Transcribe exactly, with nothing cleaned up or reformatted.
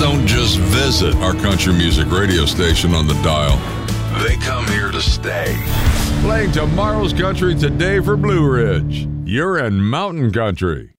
don't just visit our country music radio station on the dial. They come here to stay. Playing tomorrow's country today for Blue Ridge. You're in Mountain Country.